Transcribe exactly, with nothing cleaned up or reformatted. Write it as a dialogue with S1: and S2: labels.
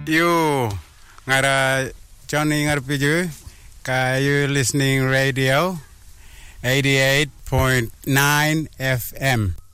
S1: You ngara Johnny ngarpiju ka you listening radio eighty-eight point nine F M.